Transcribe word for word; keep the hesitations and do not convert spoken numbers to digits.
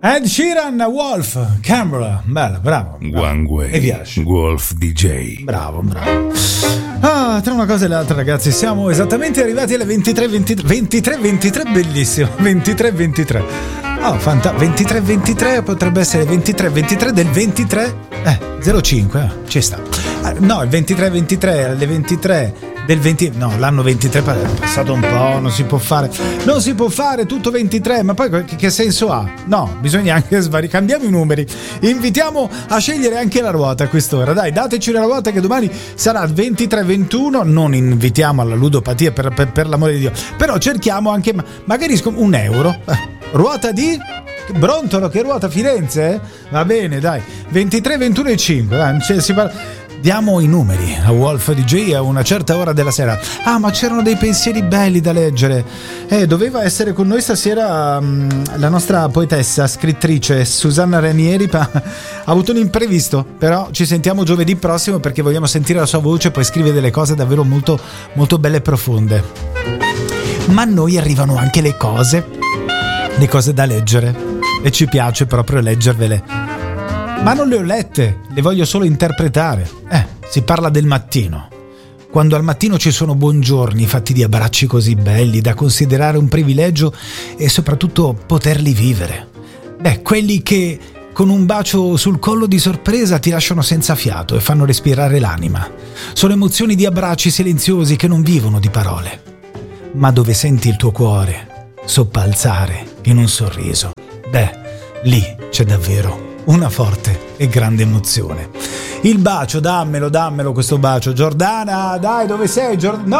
Ed Sheeran, Wolf, Canberra, bello, bravo. One Way, mi piace. Wolf D J. Bravo, bravo. Ah, tra una cosa e l'altra, ragazzi, siamo esattamente arrivati alle ventitré ventitré, ventitré ventitré, bellissimo, ventitré ventitré. Oh, fanta- ventitré ventitré potrebbe essere ventitré ventitré del ventitré, eh, zero cinque, eh, ci sta. Ah, no, il ventitré ventitré alle ventitré del venti, no, l'anno ventitré è passato un po', non si può fare, non si può fare tutto ventitré, ma poi che, che senso ha? No, bisogna anche svari, cambiamo i numeri, invitiamo a scegliere anche la ruota a quest'ora, dai, dateci la ruota che domani sarà ventitré ventuno, non invitiamo alla ludopatia per, per, per l'amore di Dio, però cerchiamo anche magari un euro, ruota di Brontolo, che ruota Firenze? Va bene, dai, ventitré ventuno e cinque, dai, cioè, si parla. Diamo i numeri a Wolf D J a una certa ora della sera. Ah, ma c'erano dei pensieri belli da leggere. Eh, doveva essere con noi stasera um, la nostra poetessa, scrittrice Susanna Ranieri, ma ha avuto un imprevisto. Però ci sentiamo giovedì prossimo perché vogliamo sentire la sua voce e poi scrive delle cose davvero molto, molto belle e profonde. Ma a noi arrivano anche le cose, le cose da leggere e ci piace proprio leggervele. Ma non le ho lette, le voglio solo interpretare. Eh, si parla del mattino. Quando al mattino ci sono buongiorni fatti di abbracci così belli da considerare un privilegio e soprattutto poterli vivere. Beh, quelli che con un bacio sul collo di sorpresa ti lasciano senza fiato e fanno respirare l'anima. Sono emozioni di abbracci silenziosi che non vivono di parole, ma dove senti il tuo cuore soppalzare in un sorriso. Beh, lì c'è davvero una forte e grande emozione. Il bacio, dammelo, dammelo questo bacio. Giordana, dai, dove sei? Giord- no,